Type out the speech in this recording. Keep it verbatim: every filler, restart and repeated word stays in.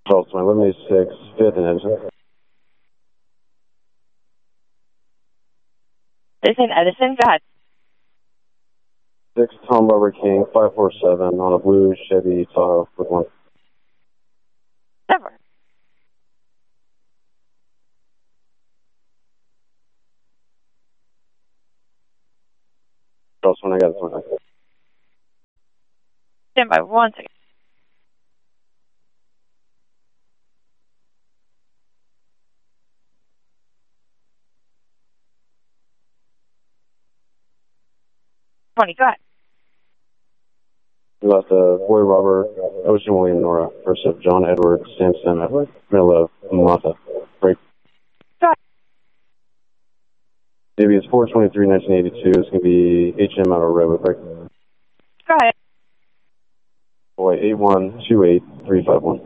Charles Twenty, eleven eighty-six, fifth and Edison. Edison, Edison, go ahead. six Tom Barbara King, five four seven on a blue Chevy Tahoe with one. Never. Charles Twenty, I got this one. Stand by one second. twenty, go ahead. We left uh, Boy Robert, Ocean William Nora, first of John Edward Sampson, middle of Mata. Break. Go ahead. Maybe it's four twenty-three, nineteen eighty-two. It's going to be H M out of Redwood. Break. Go ahead. Boy, eight one two eight three five one.